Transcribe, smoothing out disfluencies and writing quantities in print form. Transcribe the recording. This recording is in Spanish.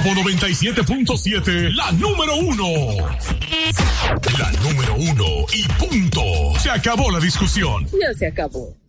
Robo 97.7, la número 1. La número 1 y punto. Se acabó la discusión. Ya se acabó.